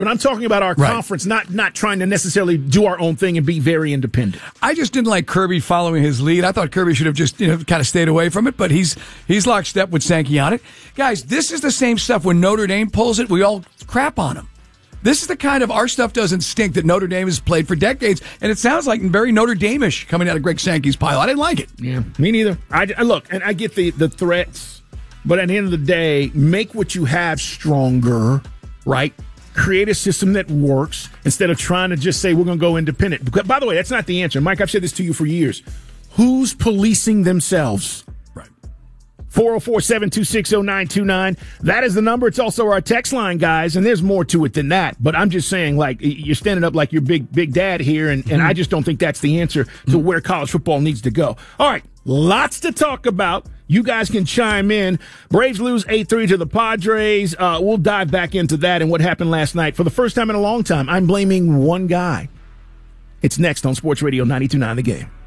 But I'm talking about our conference, not trying to necessarily do our own thing and be very independent. I just didn't like Kirby following his lead. I thought Kirby should have just kind of stayed away from it, but he's lockstep with Sankey on it. Guys, this is the same stuff when Notre Dame pulls it, we all crap on them. This is the kind of our stuff doesn't stink that Notre Dame has played for decades, and it sounds like very Notre Dame-ish coming out of Greg Sankey's pile. I didn't like it. Yeah, me neither. I look, and I get the threats, but at the end of the day, make what you have stronger, right? Create a system that works instead of trying to just say we're going to go independent. By the way, that's not the answer. Mike, I've said this to you for years. Who's policing themselves? Right. 404-726-0929. That is the number. It's also our text line, guys, and there's more to it than that. But I'm just saying, like, you're standing up like your big dad here, and I just don't think that's the answer to where college football needs to go. All right, lots to talk about. You guys can chime in. Braves lose 8-3 to the Padres. We'll dive back into that and what happened last night. For the first time in a long time, I'm blaming one guy. It's next on Sports Radio 92.9 The Game.